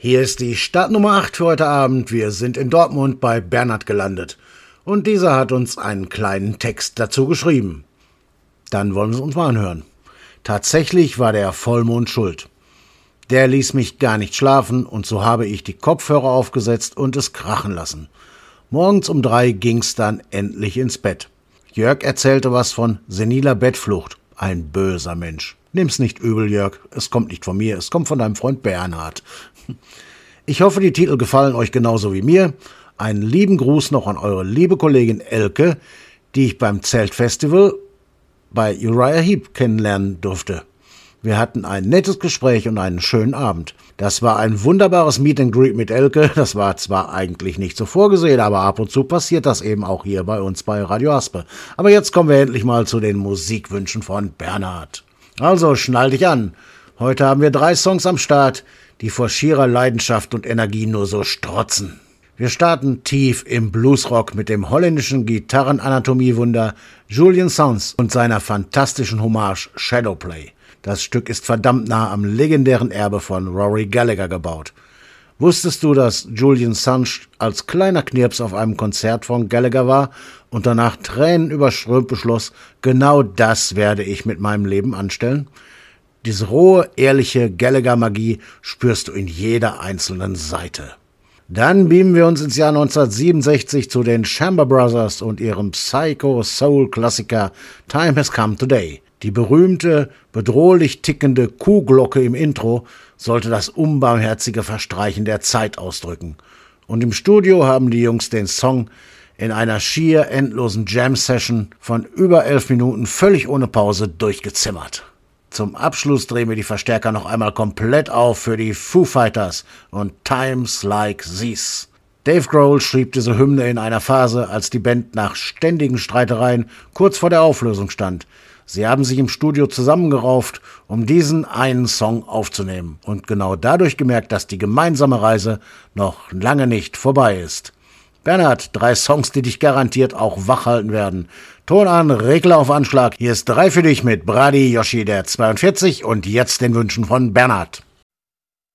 Hier ist die Startnummer 8 für heute Abend. Wir sind in Dortmund bei Bernhard gelandet. Und dieser hat uns einen kleinen Text dazu geschrieben. Dann wollen wir es uns mal anhören. Tatsächlich war der Vollmond schuld. Der ließ mich gar nicht schlafen und so habe ich die Kopfhörer aufgesetzt und es krachen lassen. Morgens um 3 ging's dann endlich ins Bett. Jörg erzählte was von seniler Bettflucht. Ein böser Mensch. Nimm's nicht übel, Jörg. Es kommt nicht von mir, es kommt von deinem Freund Bernhard. Ich hoffe, die Titel gefallen euch genauso wie mir. Einen lieben Gruß noch an eure liebe Kollegin Elke, die ich beim Zeltfestival bei Uriah Heep kennenlernen durfte. Wir hatten ein nettes Gespräch und einen schönen Abend. Das war ein wunderbares Meet and Greet mit Elke. Das war zwar eigentlich nicht so vorgesehen, aber ab und zu passiert das eben auch hier bei uns bei Radio Aspe. Aber jetzt kommen wir endlich mal zu den Musikwünschen von Bernhard. Also schnall dich an. Heute haben wir 3 Songs am Start, die vor schierer Leidenschaft und Energie nur so strotzen. Wir starten tief im Bluesrock mit dem holländischen Gitarrenanatomiewunder Julian Sands und seiner fantastischen Hommage Shadowplay. Das Stück ist verdammt nah am legendären Erbe von Rory Gallagher gebaut. Wusstest du, dass Julian Sands als kleiner Knirps auf einem Konzert von Gallagher war und danach tränenüberströmt beschloss, genau das werde ich mit meinem Leben anstellen? Diese rohe, ehrliche Gallagher-Magie spürst du in jeder einzelnen Seite. Dann beamen wir uns ins Jahr 1967 zu den Chamber Brothers und ihrem Psycho-Soul-Klassiker Time Has Come Today. Die berühmte, bedrohlich tickende Kuhglocke im Intro sollte das unbarmherzige Verstreichen der Zeit ausdrücken. Und im Studio haben die Jungs den Song in einer schier endlosen Jam-Session von über 11 Minuten völlig ohne Pause durchgezimmert. Zum Abschluss drehen wir die Verstärker noch einmal komplett auf für die Foo Fighters und Times Like These. Dave Grohl schrieb diese Hymne in einer Phase, als die Band nach ständigen Streitereien kurz vor der Auflösung stand. Sie haben sich im Studio zusammengerauft, um diesen einen Song aufzunehmen und genau dadurch gemerkt, dass die gemeinsame Reise noch lange nicht vorbei ist. Bernhard, 3 Songs, die dich garantiert auch wach halten werden. Ton an, Regler auf Anschlag. Hier ist 3 für dich mit Brady Yoshi der 42 und jetzt den Wünschen von Bernhard.